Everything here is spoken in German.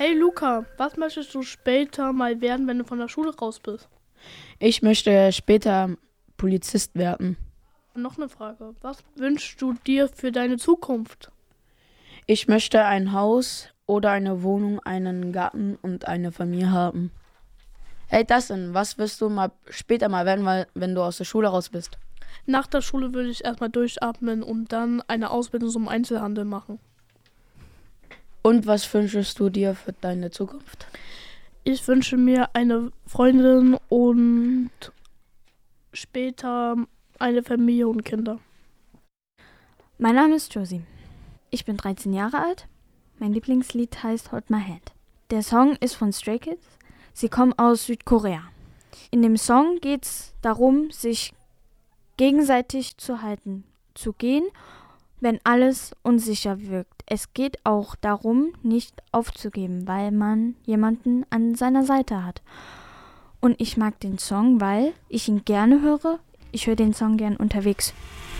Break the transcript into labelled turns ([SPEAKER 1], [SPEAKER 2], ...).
[SPEAKER 1] Hey Luca, was möchtest du später mal werden, wenn du von der Schule raus bist?
[SPEAKER 2] Ich möchte später Polizist werden.
[SPEAKER 1] Und noch eine Frage, was wünschst du dir für deine Zukunft?
[SPEAKER 2] Ich möchte ein Haus oder eine Wohnung, einen Garten und eine Familie haben. Hey Dustin, was wirst du mal später mal werden, wenn du aus der Schule raus bist?
[SPEAKER 1] Nach der Schule würde ich erstmal durchatmen und dann eine Ausbildung zum Einzelhandel machen.
[SPEAKER 2] Und was wünschst du dir für deine Zukunft?
[SPEAKER 1] Ich wünsche mir eine Freundin und später eine Familie und Kinder.
[SPEAKER 3] Mein Name ist Josie. Ich bin 13 Jahre alt. Mein Lieblingslied heißt Hold My Hand. Der Song ist von Stray Kids. Sie kommen aus Südkorea. In dem Song geht es darum, sich gegenseitig zu halten, zu gehen, wenn alles unsicher wirkt. Es geht auch darum, nicht aufzugeben, weil man jemanden an seiner Seite hat. Und ich mag den Song, weil ich ihn gerne höre. Ich höre den Song gern unterwegs.